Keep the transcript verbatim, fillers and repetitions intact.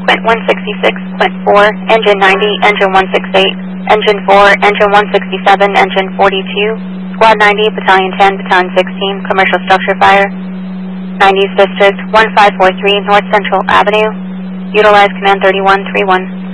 Quint one sixty-six, Quint four, Engine ninety, Engine one sixty-eight, Engine four, Engine one sixty-seven, Engine forty-two, Squad ninety, Battalion ten, Battalion sixteen, Commercial Structure Fire, nineties District, one five four three North Central Avenue, utilize Command thirty-one three one.